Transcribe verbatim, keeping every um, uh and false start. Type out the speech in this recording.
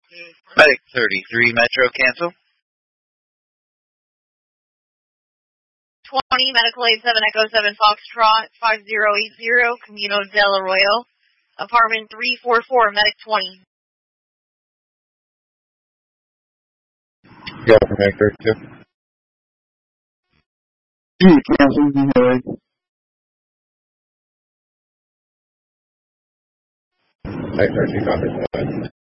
Medic thirty-three, Metro, cancel. twenty, Medical eight seven, Echo seven, Foxtrot, five zero eight zero, Camino del Arroyo, apartment three four four, Medic twenty. Yeah, for Medic thirty-two. Cancel, Hillary. Medic thirty-two, copy.